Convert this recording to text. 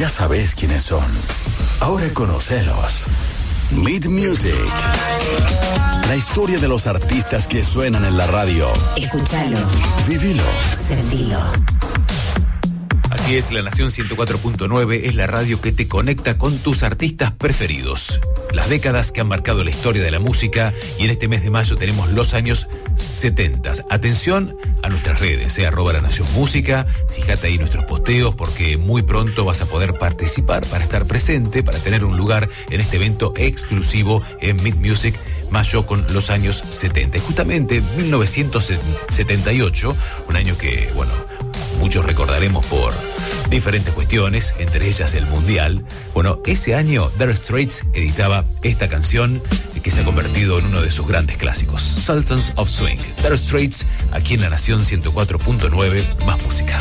Ya sabes quiénes son. Ahora conocelos. Meet Music. La historia de los artistas que suenan en la radio. Escúchalo. Vivilo. Sentilo. Así es, La Nación 104.9 es la radio que te conecta con tus artistas preferidos. Las décadas que han marcado la historia de la música, y en este mes de mayo tenemos los años 70. Atención a nuestras redes, @La Nación Música, fíjate ahí nuestros posteos porque muy pronto vas a poder participar para estar presente, para tener un lugar en este evento exclusivo en Meet Music Mayo con los años 70. Y justamente 1978, un año que, bueno, muchos recordaremos por diferentes cuestiones, entre ellas el Mundial. Bueno, ese año Dire Straits editaba esta canción que se ha convertido en uno de sus grandes clásicos, Sultans of Swing. Dire Straits, aquí en La Nación 104.9, más música.